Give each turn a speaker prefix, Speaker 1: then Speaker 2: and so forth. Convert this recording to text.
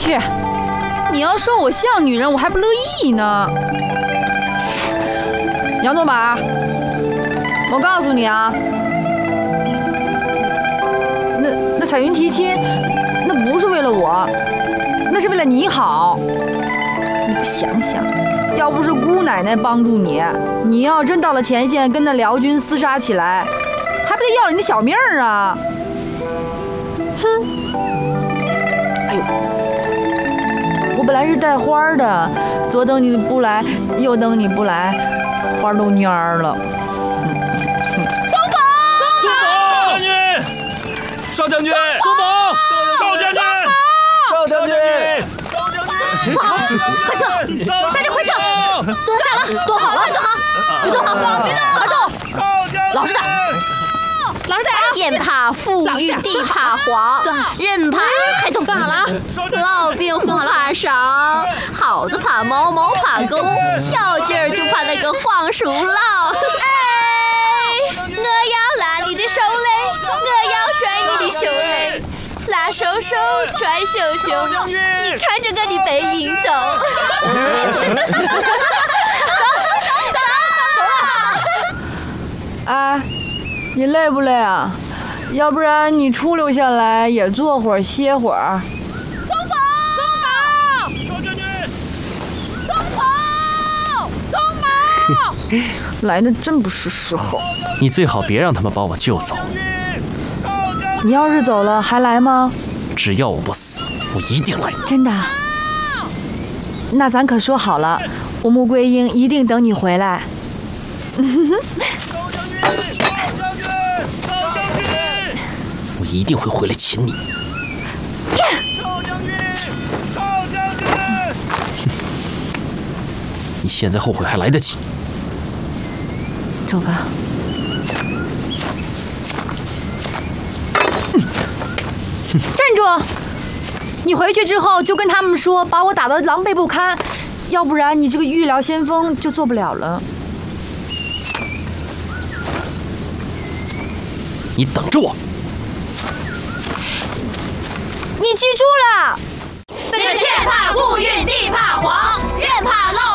Speaker 1: 切，你要说我像女人，我还不乐意呢。杨总板，我告诉你啊，那彩云提亲，那不是为了我，那是为了你好。你不想想，要不是姑奶奶帮助你，你要真到了前线跟那辽军厮杀起来，还不得要了你的小命儿啊！哼！哎呦，我本来是带花的，左等你不来，右等你不来，花都蔫儿了。
Speaker 2: 少将军，
Speaker 3: 宗保，
Speaker 2: 少将军，
Speaker 3: 少将军，
Speaker 4: 不好，快撤！大家快撤！躲好了，躲好了，躲好，别躲好，别动，快动！老实点，老实点！天怕富裕，地怕黄，人怕还动好了。老兵不怕伤，耗子怕猫，猫怕狗，小鸡儿就怕那个黄鼠佬。哎，我要拉你的手嘞，我要拽你的手嘞。拉手手，拽袖袖，你看着我的背影走。
Speaker 1: 哎，你累不累啊？要不然你出溜下来也坐会儿歇会儿。
Speaker 4: 宗保，
Speaker 2: 少将军，
Speaker 4: 宗保，宗保，
Speaker 1: 来的真不是时候。
Speaker 3: 你最好别让他们把我救走。
Speaker 1: 你要是走了还来吗？
Speaker 3: 只要我不死，我一定来。
Speaker 1: 真的？那咱可说好了，我穆桂英一定等你回来。
Speaker 3: 我一定会回来请你。你现在后悔还来得及。
Speaker 1: 走吧。站住！你回去之后就跟他们说，把我打得狼狈不堪，要不然你这个御疗先锋就做不了了。
Speaker 3: 你等着我！
Speaker 1: 你记住了，
Speaker 4: 那个天怕富裕，地怕黄，人怕老